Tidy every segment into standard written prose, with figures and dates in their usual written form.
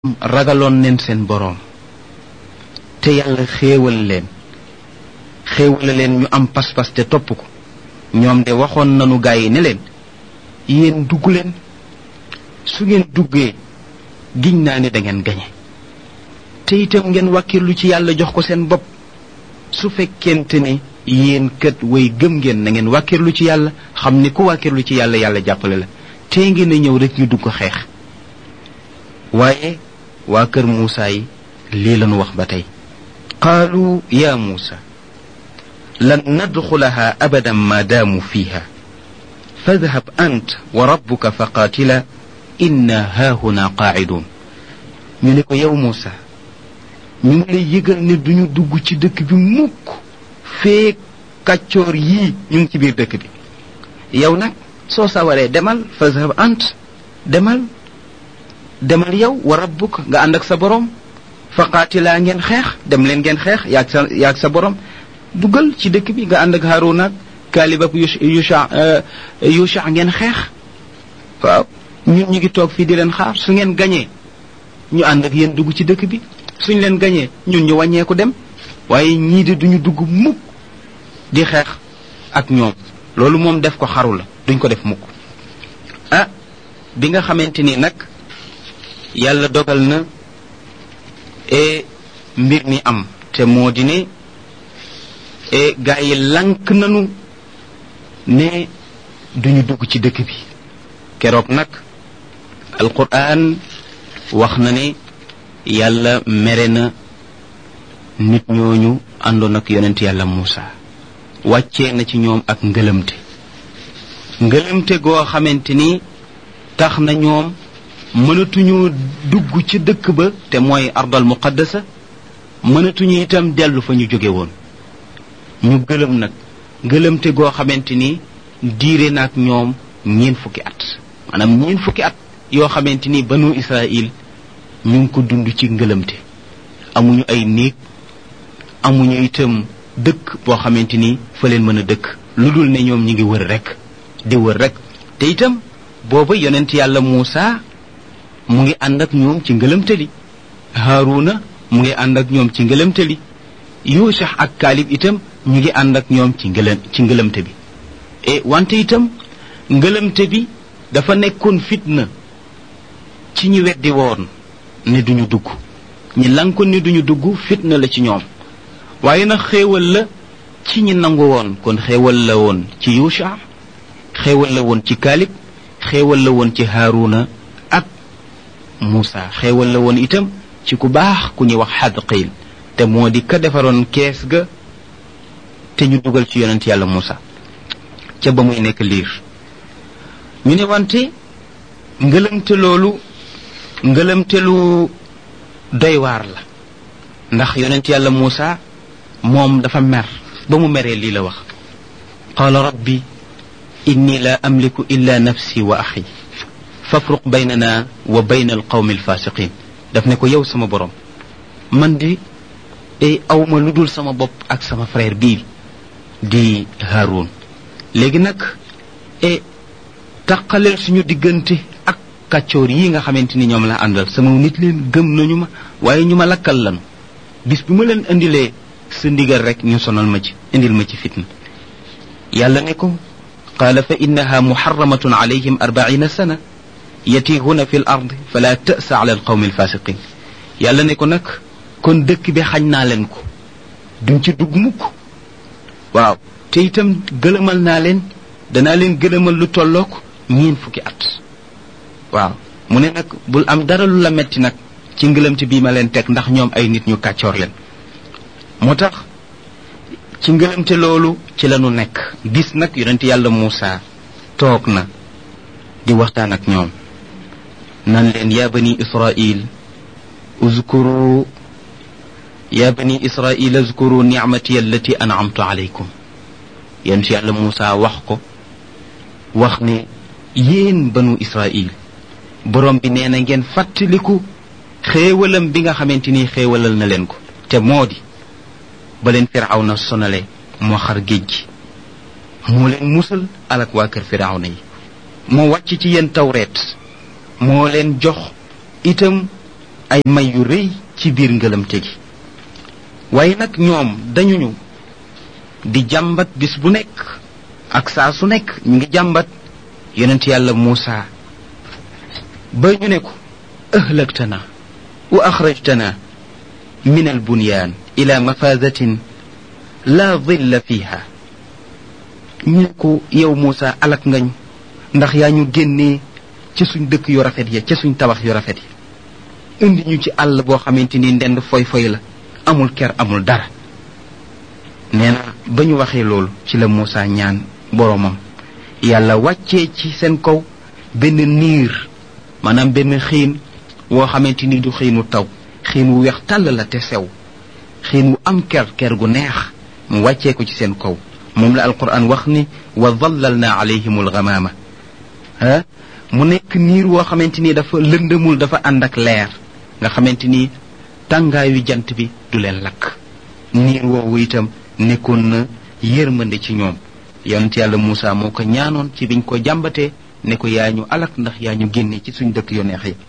ragaloon neen seen boroom te yàlla xéewale leen ñu am pas-pas te topp ko ñoom de waxoon nanu gaa yi ne leen yéen dugg leen su ngeen duggee giñ naa ne da ngeen gañe te itam ngeen wàkkirlu ci yàlla jox ko seen bopp su fekkente ne yéen kët way gëm ngeen na ngeen wàkkirlu ci yàlla xam ni ku wàkkirlu ci yàlla yàlla jàppale la te ngeen a ñëw rek ñu dugg xeex waaye waa kër Muusaa yi lii lañu wax ba tey qaalu ya Muusaa lan nadxulaha abadan ma daamu fiiha fadhab ant wa rabbuka fa qaatila inna haahuna qaacidun ñu ne ko yow Muusaa ñu ngi lay yëgal ne duñu dugg ci dëkk bi mukk fee kàccoor yii ñu ngi ci biir dëkk bi yow nag soo sawaree demal fadhab ant demal yow wa rabbuk nga ànd ak sa borom fa qaatilaa ngeen xeex dem leen ngeen xeex yaag sa borom duggal ci dëkk bi nga ànd ak Haaruna ak Kaalib ak Yusha ngeen xeex waaw ñun ñu ngi toog fii di leen xaar su ngeen gañee ñu ànd ak yéen dugg ci dëkk bi suñ leen gañee ñun ñu wàññeeku dem waaye ñii de duñu dugg mukk di xeex ak ñoom loolu moom def ko xaru la duñ ko def mukk ah bi nga xamante ni nag yàlla dogal na mbir mi am te moo di ne gaa yi lank nanu ne duñu dugg ci dëkk bi keroog nag alquran wax na ne yàlla mere na nit ñooñu àndoon ak yonent yàlla Muusaa wàccee na ci ñoom ak ngëlëmte goo xamante ni tax na ñoom mënatuñu dugg ci dëkk ba te mooy ardal muqaddasa mënatuñu itam dellu fa ñu jóge woon ñu gëlëm nag gëlëmte goo xamante ni diire na ak ñoom ñeen fukki at yoo xamante ni banu Israël ñu ngi ko dund ci ngëlëmte amuñu ay néeg amuñu itam dëkk boo xamante ni fa leen mën a dëkk lu dul ne ñoom ñi ngi wër rek di wër rek te itam booba yonent yàlla Muusaa mu ngi ànd ak ñoom ci ngëlëmte li Haaruna mu ngi ànd ak ñoom ci ngëlëmte li Yusha ak Kaalib itam ñu ngi ànd ak ñoom ci ngëlëmte bi wante itam ngëlëmte bi dafa nekkoon fitna ci ñi weddi woon ne duñu dugg ñi lankoon ne duñu dugg fitna la ci ñoom waaye nag xéewal la ci ñi nangu woon kon xéewal la woon ci Yusha xéewal la woon ci Kaalib xéewal la woon ci Haaruna ak Muusaa xéewal la woon itam ci ku baax ku ñuy wax Xadqiil te moo di ka defaroon kees ga te ñu dugal ci yonent yàlla Muusaa ca ba muy nekk liir ñu ne wante ngëlëmte lu doy waar la ndax yonent yàlla Muusaa moom dafa mer ba mu meree lii la wax qaala rabbi inni la amliku illa nafsi wa axi fafruq baynana wa bayna alqawmi alfasiqin daf ne ko yow sama borom man di awma lu dul sama bopp ak sama frère bii di Haarun léegi nag taqaleel suñu diggante ak kàccoor yi nga xamante ni ñoom la àndal sama nit leen gëm nañu ma waaye ñu ma lakkal lanu bis bi ma leen indilee sa ndigal rek ñu sonal ma ci indil ma ci fitna yàlla ne ko qaala fa innaha muharramatun alayhim 40 sana yatihuna fi l ard fala ta'sa ala alqawmi alfasiqin yàlla ne ko nag kon dëkk bi xañ naa leen ko duñ ci dugg mukk waaw te itam gëlëmal naa leen danaa leen gëlëmal lu tollook 4 fukki at waaw mu ne nag bul am dara lu la metti nag ci ngëlëmte bii ma leen teg ndax ñoom ay nit ñu kàccoor leen moo tax ci ngëlëmte loolu ci lañu nekk bis nag yonent yàlla Muusaa toog na di waxtaan ak ñoom nan leen yaa bani Israil uzkuru ni'mati allati an'amtu alaykum yonent yàlla Muusaa wax ne yéen banu Israil borom bi nee na ngeen fàttaliku xéewalam bi nga xamante ni xéewalal na leen ko te moo di ba leen Firawna sonale moo xar géej gi moo leen musal alak waa kër Firawna yi moo wàcc ci yéen tawreet moo leen jox itam ay may yu rëy ci biir ngëlamte gi. waaye nag ñoom dañuñu di jàmbat bis bu nekk ak saa su nekk ñu ngi jàmbat yonent yàlla Muusa ba ñu ne ko ahlaktana wa axrajtana min albunyaan ila mafazatin la dilla fiha. ñu ne ko yow Muusa alak ngañ ndax yaa ñu génnee ci suñ dëkk yu rafet ya ci suñ tabax yu rafet ya indi ñu ci àll boo xamante ni ndend foy foy la amul ker amul dara. nee na ba ñu waxee loolu ci la Muusa ñaan boromam yàlla wàccee ci seen kaw benn niir maanaam benn xiin woo xamante ni du xiinu taw xiin wu weex tàll la te sew xiin wu am ker gu neex mu wàccee ko ci seen kaw. moom la alquran wax ni wa dallalna alayhim alghamama mu nekk niir woo xamante ni dafa lëndëmul dafa ànd ak leer nga xamante ni tàngaayu jant bi du leen lakk. niir woowu itam nekkoon na yërmande ci ñoom. yonent yàlla Muusa moo ko ñaanoon ci biñ ko jàmbatee ne ko yaa ñu alak ndax yaa ñu génne ci suñ dëkk yu neex yi.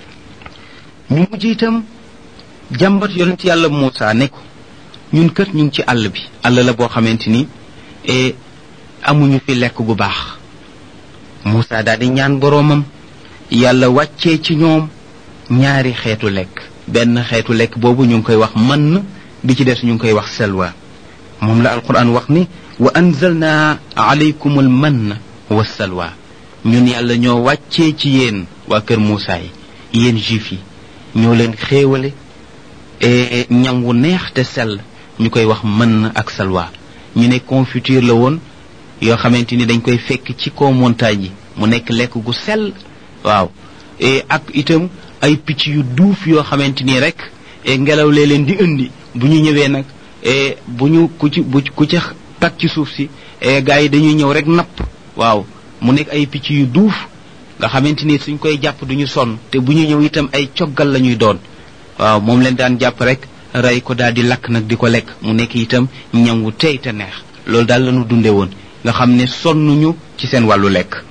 ñu mujj itam jàmbat yonent yàlla Muusa ne ko ñun kët ñu ngi ci àll bi àll la boo xamante ni amuñu fi lekk gu baax. Muusa daal di ñaan boroomam yàlla wàccee ci ñoom ñaari xeetu lekk. benn xeetu lekk boobu ñu ngi koy wax mann bi ci des ñu ngi koy wax salwa. moom la alquran wax ni wa anzalna alaykum al manna wa salwa. ñun yàlla ñoo wàccee ci yéen waa kër Muusa yi yéen juif yi ñoo leen xéewale ñam wu neex te sell ñu koy wax mann ak salwa. ñu ne confiture la woon yoo xamante ni dañ koy fekk ci kaw montagne yi mu nekk lekk gu sell. waaw ak itam ay picc yu duuf yoo xamante ni rek ngelaw lee leen di indi bu ñu ñëwee nag bu ñu ku ci tag ci suuf si gars yi dañuy ñëw rek napp. waaw mu nekk ay picc yu duuf nga xamante ni suñ koy jàpp duñu sonn te bu ñu ñëw itam ay coggal la ñuy doon. waaw moom leen daan jàpp rek rey ko daal di lakk nag di ko lekk mu nekk itam ñam wu tey te neex. loolu daal la ñu dunde woon nga xam ne sonnuñu ci seen wàllu lekk.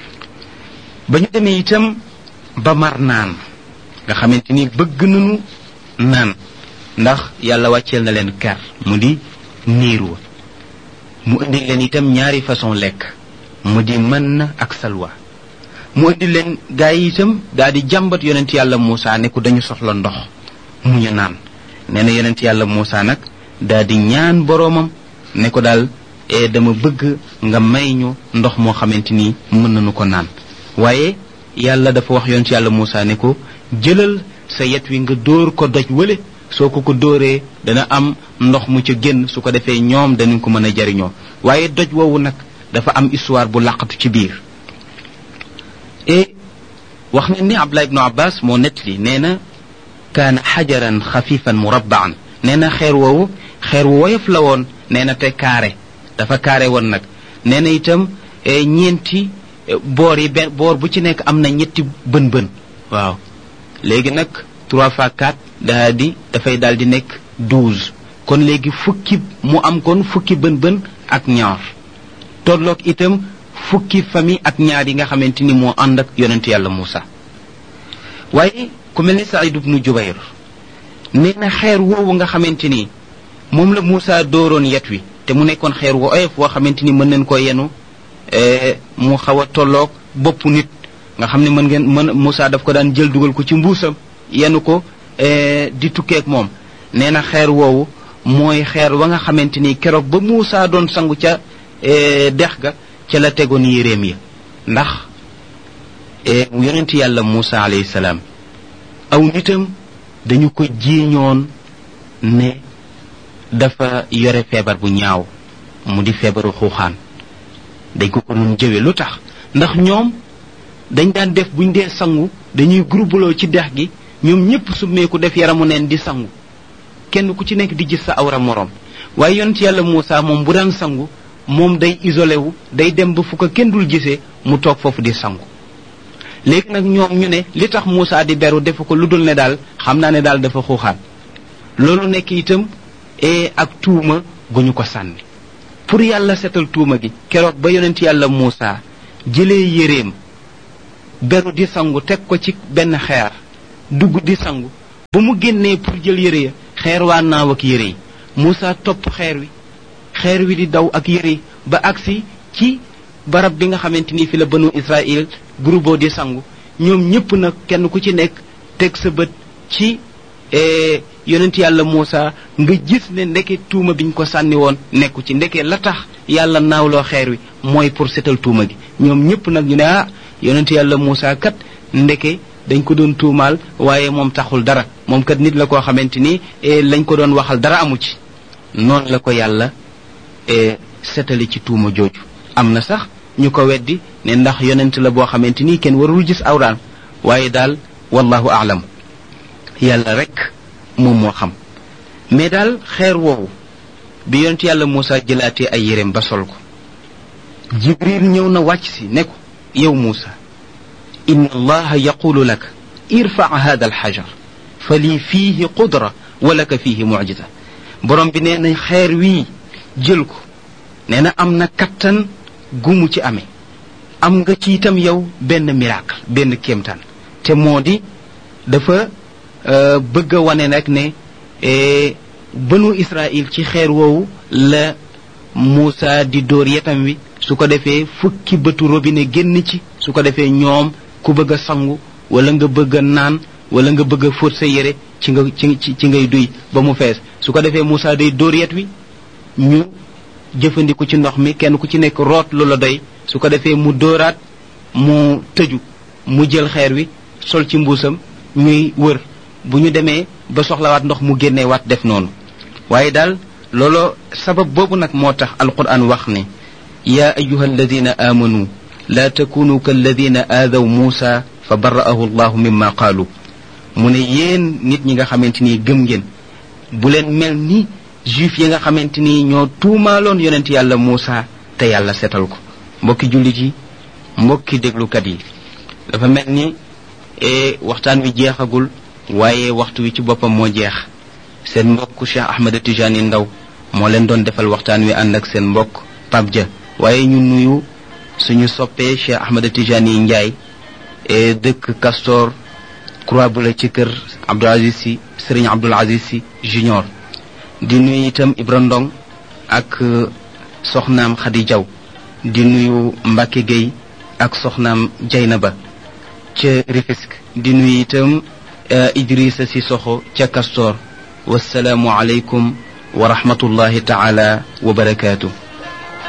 ba ñu demee itam ba mar naan nga xamante ni bëgg nañu naan ndax yàlla wàcceel na leen kar mu di niir wa mu indi leen itam ñaari façon lekk mu di mën ak salwa. mu indi leen gaa yi itam daal di jàmbat yonent yàlla Muusa ne ko dañu soxla ndox mu ñu naan. nee na yonent yàlla Muusa nag daal di ñaan boroomam ne ko daal dama bëgg nga may ñu ndox moo xamante ni mën nañu ko naan. waaye yàlla dafa wax yonent yàlla Muusa ne ko jëlal sa yet wi nga dóor ko doj wële soo ko dóoree dana am ndox mu ca génn su ko defee ñoom danañ ko mën a jariñoo. waaye doj woowu nag dafa am histoire bu làqatu ci biir. wax na ni Abdullah ibnu Abbas moo nettali nee na kaana xajaran xafifan murabbaan. nee na xeer woowu xeer wu woyof la woon. nee na te carré dafa carré woon nag. nee na itam ñeenti boor yi boor bu ci nekk am na ñetti bën-bën. waaw léegi nag 3 fois 4 dafay daal di nekk 12. kon léegi fukki mu am kon fukki bën-bën ak ñaar tolloog itam fukki famille ak ñaar yi nga xamante ni moo ànd ak yonent yàlla Muusa. waaye ku mel ni Saïd ibnu Jubayr nee na xeer woowu nga xamante ni moom la Muusa dooroon yet wi te mu nekkoon xeer wu oyof woo xamante ni mën nañ ko yenu mu xaw a tolloog boppu nit nga xam ne mën Muusa daf ko daan jël dugal ko ci mbuusam yenu ko di tukkeek moom. nee na xeer woowu mooy xeer wa nga xamante ni keroog ba Muusa doon sangu ca dex ga ca la tegoon yéreem ya. ndax yonent yàlla Muusa alayhi salaam aw nitam dañu ko jiiñoon ne dafa yore feebar bu ñaaw mu di feebaru xuuxaan. dañ ko doon jëwe lu tax ndax ñoom dañ daan def buñ dee sangu dañuy groupeloo ci dex gi ñoom ñëpp summeeku def yaramu neen di sangu kenn ku ci nekk di gis sa awra moroom. waaye yonent yàlla Muusa moom bu daan sangu moom day isolé wu day dem ba fu ko kenn dul gisee mu toog foofu di sangu. léegi nag ñoom ñu ne li tax Muusa di beru defu ko lu dul ne daal xam naa ne daal dafa xuuxaan. loolu nekk itam ak tuuma gu ñu ko sànni. pour yàlla setal tuuma gi keroog ba yonent yàlla Muusa jëlee yéreem beru di sangu teg ko ci benn xeer dugg di sangu ba mu génnee pour jël yére ya xeer waa naaw ak yére yi Muusa topp xeer wi di daw ak yére yi ba agsi ci barab bi nga xamante ni fi la banu Israël groupe di sangu ñoom ñëpp nag kenn ku ci nekk teg sa bët ci yonent yàlla Muusa nga gis ne ndeke tuuma biñ ko sànni woon nekku ci ndeke la tax yàlla naawloo xeer wi mooy pour setal tuuma gi ñoom ñëpp nag ñu ne yonent yàlla Muusa kat ndeke dañ ko doon tuumaal waaye moom taxul dara moom kat nit la koo xamante ni lañ ko doon waxal dara amu ci noonu la ko yàlla setali ci tuuma jooju am na sax ñu ko weddi ne ndax yonent la boo xamante ni kenn warul gis awraan waaye daal wallahu aalam yàlla rek moom moo xam mais daal xeer woowu bi yonent yàlla Muusa jëlaatee ay yéreem ba sol ko jibril ñëw na wàcc si ne ko yow Muusa inna allaha yaqulu laka irfa hada alxajar fa lii fiihi qudra wa laka fiihi mucjiza borom bi nee na xeer wii jël ko nee na am na kattan gumu ci amee am nga ci itam yow benn miracle benn kéemtaan te moo di dafa bëgg a wane nag ne banu Israël ci xeer woowu la Muusa di dóor yetam wi su ko defee fukki bëtu robinet génn ci su ko defee ñoom ku bëgg a sangu wala nga bëgg a naan wala nga bëgg a fóot sa yére ci ngay duy ba mu fees su ko defee Muusa day dóor yet wi ñu jëfandiku ci ndox mi kenn ku ci nekk root lu la doy su ko defee mu dóoraat mu tëju mu jël xeer wi sol ci mbuusam ñuy wër bu ñu demee ba soxlawaat ndox mu génnee waat def noonu waaye daal loolo sabab boobu nag moo tax alquran wax ne yaa ayuha alladina amanu laa takunu kalladina aadaw muusa fa barra'ahu allahu mimma qaalu mu ne yéen nit ñi nga xamante ni gëm ngeen bu leen mel ni juif yi nga xamante ni ñoo tuumaaloon yonent yàlla Muusa te yàlla setal ko mbokki jullit yi mbokki déglukat yi dafa mel ni waxtaan wi jeexagul waaye waxtu wi ci boppam moo jeex seen mbokk Cheikh Ahmed Tijani Ndaw moo leen doon defal waxtaan wi ànd ak seen mbokk Pape Dia waaye ñu nuyu suñu soppee Cheikh Ahmed Tijani Ndiaye dëkk Castor Croix bu la ci kër Abdou Aziz Sy Serigne Abdoul Aziz Sy Junior di nuyu itam Ibra Ndong ak soxnaam Khady Diaw di nuyu Mbacke Gueye ak soxnaam Jaynaba ca Rufisque di nuyu itam Idrissa Sissoko ca Castor wassalaamu aleykum wa rahmatullahi taala wa barakaatu